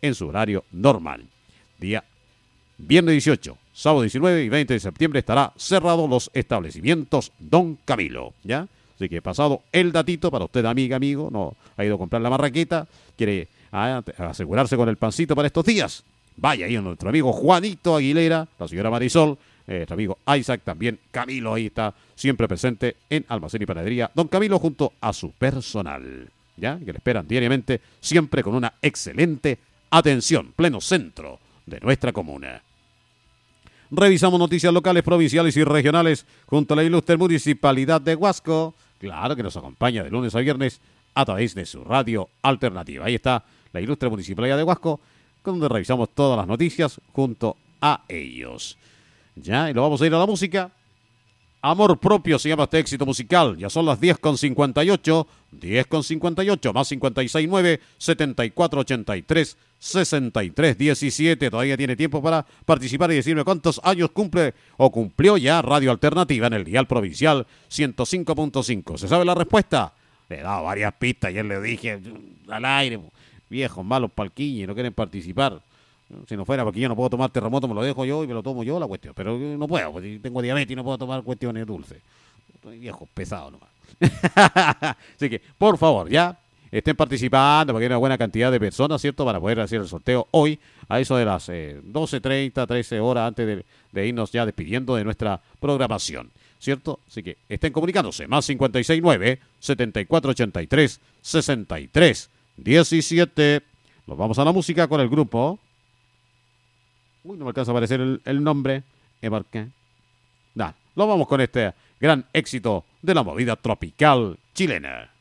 en su horario normal. Día viernes 18, sábado 19 y 20 de septiembre estará cerrado los establecimientos Don Camilo, ¿ya? Así que pasado el datito para usted, amiga, amigo, no ha ido a comprar la marraqueta, quiere asegurarse con el pancito para estos días. Vaya ahí a nuestro amigo Juanito Aguilera, la señora Marisol, nuestro amigo Isaac, también Camilo, ahí está siempre presente en Almacén y Panadería Don Camilo junto a su personal, ¿ya? Que le esperan diariamente, siempre con una excelente atención, pleno centro de nuestra comuna. Revisamos noticias locales, provinciales y regionales junto a la ilustre Municipalidad de Huasco, claro que nos acompaña de lunes a viernes a través de su radio alternativa. Ahí está la ilustre Municipalidad de Huasco, donde revisamos todas las noticias junto a ellos. Ya, y lo vamos a ir a la música. Amor propio se llama este éxito musical. Ya son las 10:58. 10:58 más 569 7483 6317. Todavía tiene tiempo para participar y decirme cuántos años cumple o cumplió ya Radio Alternativa en el dial provincial 105.5. ¿Se sabe la respuesta? Le he dado varias pistas. Ayer le dije al aire, viejos malos palquiños, no quieren participar. Si no fuera porque yo no puedo tomar terremoto, me lo dejo yo y me lo tomo yo la cuestión. Pero no puedo, porque tengo diabetes y no puedo tomar cuestiones dulces. Estoy viejo, pesado nomás. Así que, por favor, ya estén participando, porque hay una buena cantidad de personas, ¿cierto? Para poder hacer el sorteo hoy, a eso de las 12:30, 13 horas antes de irnos ya despidiendo de nuestra programación, ¿cierto? Así que estén comunicándose, más 569 7483 6317. Nos vamos a la música con el grupo. Uy, no me alcanza a aparecer el nombre. ¿Por qué? Lo vamos con este gran éxito de la movida tropical chilena.